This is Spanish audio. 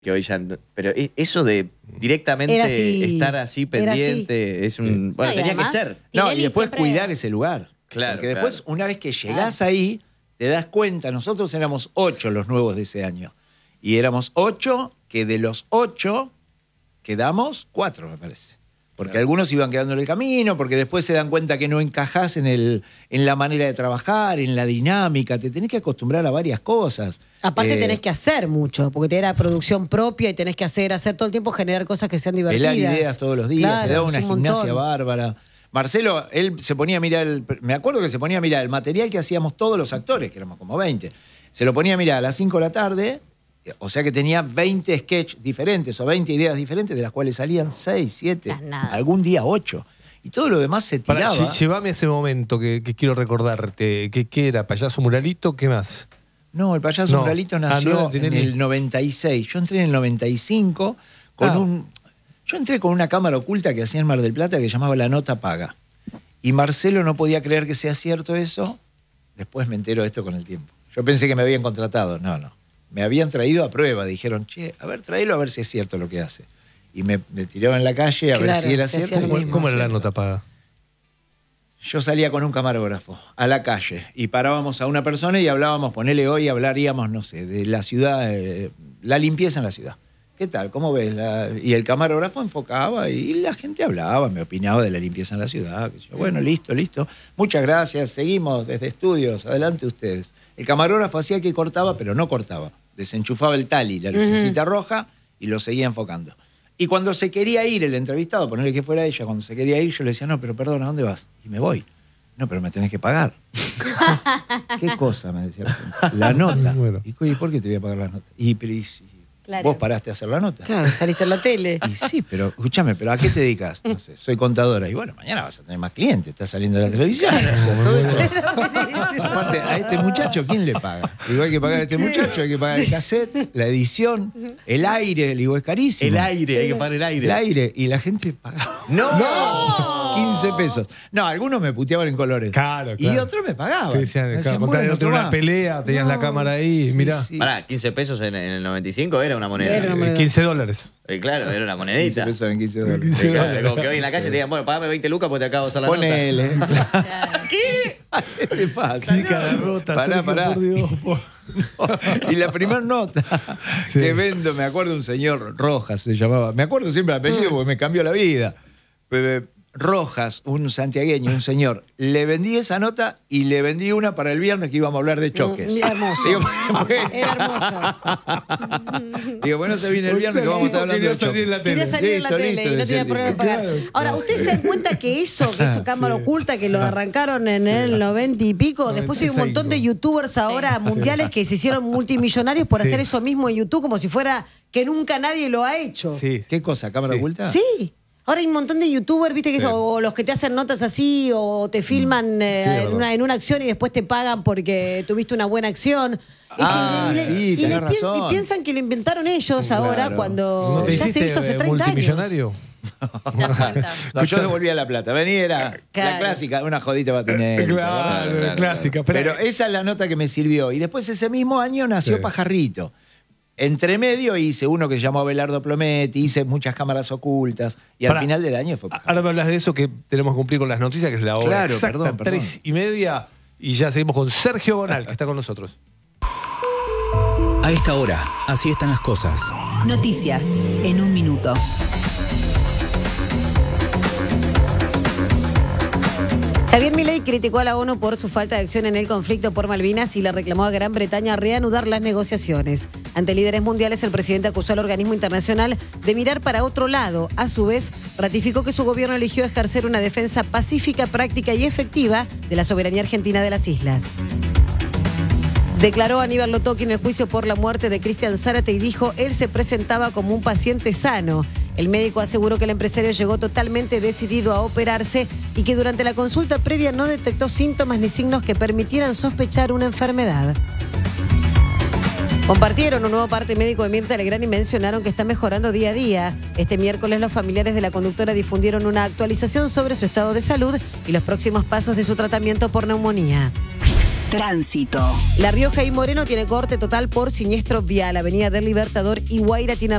que hoy ya no, pero eso de directamente estar así pendiente es un... Bueno, tenía que ser. No, y después cuidar ese lugar. Claro, porque después, una vez que llegás ahí, te das cuenta, nosotros éramos 8 los nuevos de ese año. Y éramos 8, que de los 8 quedamos 4, me parece. Porque algunos iban quedando en el camino, porque después se dan cuenta que no encajás en la manera de trabajar, en la dinámica. Te tenés que acostumbrar a varias cosas. Aparte tenés que hacer mucho, porque tenés la producción propia y tenés que hacer todo el tiempo, generar cosas que sean divertidas. Pelar ideas todos los días, claro, te da una gimnasia montón. bárbara. Marcelo, él se ponía a mirar, me acuerdo que se ponía a mirar el material que hacíamos todos los actores, que éramos como 20. Se lo ponía a mirar a las 5 de la tarde, o sea que tenía 20 sketches diferentes o 20 ideas diferentes, de las cuales salían 6, 7, algún día 8. Y todo lo demás se tiraba. Llévame a ese momento que quiero recordarte. ¿Qué era? ¿Payaso Muralito? ¿Qué más? No, el Payaso Muralito nació en el 96. Yo entré en el 95 con Yo entré con una cámara oculta que hacía en Mar del Plata que se llamaba La Nota Paga. Y Marcelo no podía creer que sea cierto eso. Después me entero de esto con el tiempo. Yo pensé que me habían contratado. No. Me habían traído a prueba. Dijeron, che, a ver, tráelo a ver si es cierto lo que hace. Y me tiraban en la calle a ver si era cierto. ¿Cómo era La Nota Paga? Yo salía con un camarógrafo a la calle y parábamos a una persona y hablábamos, ponele hoy, hablaríamos, no sé, de la ciudad, la limpieza en la ciudad. ¿Qué tal? ¿Cómo ves? Y el camarógrafo enfocaba y la gente hablaba, me opinaba de la limpieza en la ciudad. Bueno, listo. Muchas gracias, seguimos desde estudios, adelante ustedes. El camarógrafo hacía que cortaba, pero no cortaba. Desenchufaba el tali, la lucecita roja, y lo seguía enfocando. Y cuando se quería ir el entrevistado, ponerle que fuera ella, cuando se quería ir, yo le decía, no, pero perdona, ¿a dónde vas? Y me voy. No, pero me tenés que pagar. ¿Qué cosa? Me decía la gente. La nota. Bueno. ¿Y por qué te voy a pagar la nota? Claro. ¿Vos paraste a hacer la nota? Claro, saliste en la tele. Y sí, pero escúchame, ¿pero a qué te dedicas? No sé, soy contadora. Y bueno, mañana vas a tener más clientes, estás saliendo de la televisión. Aparte, a este muchacho, ¿quién le paga? Digo, hay que pagar a este muchacho, hay que pagar el cassette, la edición, el aire, le digo, es carísimo. El aire, hay que pagar el aire. El aire, y la gente pagaba. ¡No! 15 pesos. No, algunos me puteaban en colores. Claro. Y otros me pagaban. Decían, bueno, tener una pelea, tenías la cámara ahí, mirá. Sí. Pará, 15 pesos en el 95 era una moneda. Era una moneda. $15. Claro, era una monedita. 15 pesos eran 15 dólares. 15 Claro, como que hoy en la calle te digan, bueno, pagame 20 lucas porque te acabo de hacer la Ponele. ¿Qué? ¿Qué te pasa? Qué cara rota, Pará. por Dios. Y la primera nota que vendo, me acuerdo un señor Rojas se llamaba, me acuerdo siempre el apellido porque me cambió la vida. Rojas, un santiagueño, un señor, le vendí esa nota y le vendí una para el viernes que íbamos a hablar de choques. Hermoso. Digo, Era hermoso. Digo, bueno, se viene el viernes que vamos a estar hablando de choques. Quería salir en la tele y no tenía problema de pagar. Ahora, ¿ustedes se dan cuenta que eso cámara oculta, que lo arrancaron en el 90 y pico, después hay un montón de youtubers ahora mundiales que se hicieron multimillonarios por hacer eso mismo en YouTube, como si fuera que nunca nadie lo ha hecho? Sí. ¿Qué cosa? ¿Cámara oculta? Sí. Ahora hay un montón de youtubers, viste, que o los que te hacen notas así, o te filman en una acción y después te pagan porque tuviste una buena acción. Sí, tenés razón. Y piensan que lo inventaron ellos ahora cuando ¿No te ya se hizo hace 30 años. multimillonario? No, yo devolvía la plata. Vení, era la clásica, una jodita va a tener. Claro, clásica. Pero esa es la nota que me sirvió. Y después ese mismo año nació Pajarrito. Entre medio hice uno que se llamó Abelardo Plometti, hice muchas cámaras ocultas y al final del año fue Pajarrito. Ahora me hablas de eso que tenemos que cumplir con las noticias, que es la hora Claro, exacta, perdón. 3:30, y ya seguimos con Sergio Bonal, que está con nosotros. A esta hora, así están las cosas. Noticias en un minuto. Javier Milei criticó a la ONU por su falta de acción en el conflicto por Malvinas y le reclamó a Gran Bretaña reanudar las negociaciones. Ante líderes mundiales, el presidente acusó al organismo internacional de mirar para otro lado. A su vez, ratificó que su gobierno eligió ejercer una defensa pacífica, práctica y efectiva de la soberanía argentina de las islas. Declaró Aníbal Lotocki en el juicio por la muerte de Cristian Zárate y dijo él se presentaba como un paciente sano. El médico aseguró que el empresario llegó totalmente decidido a operarse y que durante la consulta previa no detectó síntomas ni signos que permitieran sospechar una enfermedad. Compartieron un nuevo parte médico de Mirta Legrand y mencionaron que está mejorando día a día. Este miércoles los familiares de la conductora difundieron una actualización sobre su estado de salud y los próximos pasos de su tratamiento por neumonía. Tránsito. La Rioja y Moreno tiene corte total por siniestro vial. Avenida del Libertador y Guaira tiene